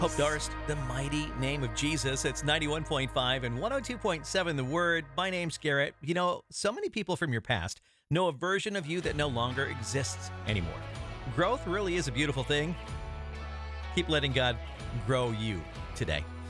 Hope Darst, the mighty name of Jesus. It's 91.5 and 102.7 The Word. My name's Garrett. You know, so many people from your past know a version of you that no longer exists anymore. Growth really is a beautiful thing. Keep letting God grow you today.